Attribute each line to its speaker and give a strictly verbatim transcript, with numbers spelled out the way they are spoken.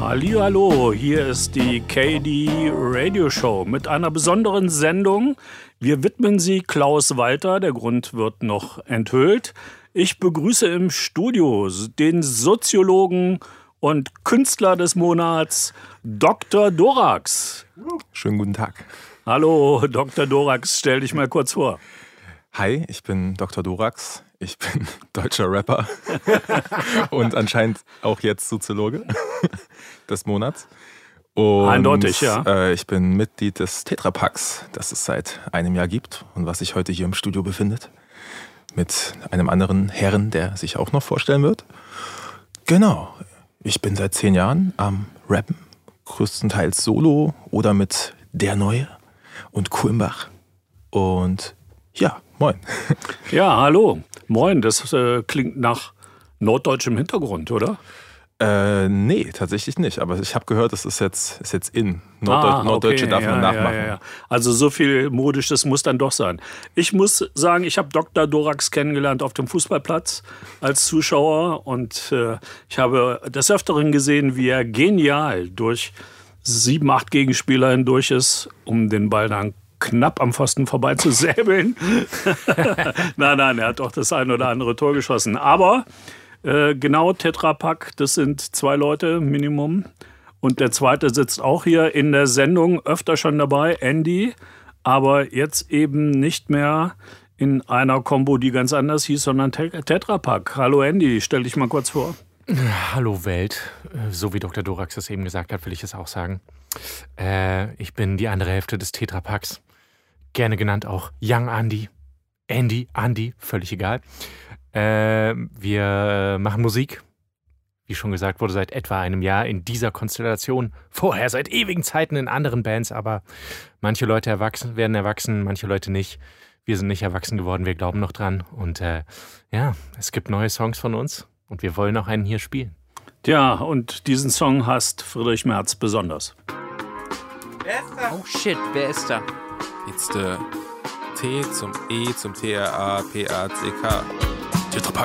Speaker 1: Hallihallo, hier ist die K D Radio Show mit einer besonderen Sendung. Wir widmen sie Klaus Walter, der Grund wird noch enthüllt. Ich begrüße im Studio den Soziologen und Künstler des Monats, Doktor Dorax.
Speaker 2: Schönen guten Tag.
Speaker 1: Hallo, Doktor Dorax, stell dich mal kurz vor.
Speaker 2: Hi, ich bin Doktor Dorax. Ich bin deutscher Rapper und anscheinend auch jetzt Soziologe des Monats. Und,
Speaker 1: Eindeutig, ja.
Speaker 2: Äh, ich bin Mitglied des Tetrapaks, das es seit einem Jahr gibt und was sich heute hier im Studio befindet. Mit einem anderen Herren, der sich auch noch vorstellen wird. Genau, ich bin seit zehn Jahren am Rappen, größtenteils solo oder mit Der Neue und Kulmbach. Und ja, moin.
Speaker 1: Ja, hallo. Moin, das äh, klingt nach norddeutschem Hintergrund, oder?
Speaker 2: Äh, nee, tatsächlich nicht. Aber ich habe gehört, das ist jetzt, ist jetzt in. Norddeut-
Speaker 1: ah, okay.
Speaker 2: Norddeutsche darf
Speaker 1: ja,
Speaker 2: man nachmachen.
Speaker 1: Ja, ja. Also so viel Modisches muss dann doch sein. Ich muss sagen, ich habe Doktor Dorax kennengelernt auf dem Fußballplatz als Zuschauer. Und äh, ich habe des Öfteren gesehen, wie er genial durch sieben, acht Gegenspieler hindurch ist, um den Ball dann knapp am Pfosten vorbei zu säbeln. nein, nein, er hat doch das ein oder andere Tor geschossen. Aber äh, genau, Tetrapack, das sind zwei Leute Minimum. Und der zweite sitzt auch hier in der Sendung, öfter schon dabei, Andy. Aber jetzt eben nicht mehr in einer Kombo, die ganz anders hieß, sondern Tetrapack. Hallo Andy, stell dich mal kurz vor.
Speaker 3: Hallo Welt, so wie Doktor Dorax es eben gesagt hat, will ich es auch sagen. Äh, ich bin die andere Hälfte des Tetrapacks, gerne genannt auch Young Andy, Andy, Andy, völlig egal. Äh, wir machen Musik, wie schon gesagt wurde, seit etwa einem Jahr in dieser Konstellation. Vorher seit ewigen Zeiten in anderen Bands, aber manche Leute erwachsen, werden erwachsen, manche Leute nicht. Wir sind nicht erwachsen geworden, wir glauben noch dran. Und äh, ja, es gibt neue Songs von uns. Und wir wollen auch einen hier spielen.
Speaker 1: Tja, und diesen Song hasst Friedrich Merz besonders.
Speaker 4: Wer ist da? Oh shit, wer ist da?
Speaker 5: Jetzt äh, T zum E zum T R A P A C K. Tetrapack.